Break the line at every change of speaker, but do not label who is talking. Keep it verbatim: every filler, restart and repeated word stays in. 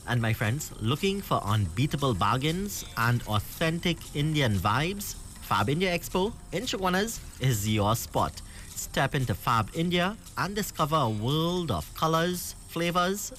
And my friends, looking for unbeatable bargains and authentic Indian vibes? Fab India Expo in Chaguanas is your spot. Step into Fab India and discover a world of colors, flavors,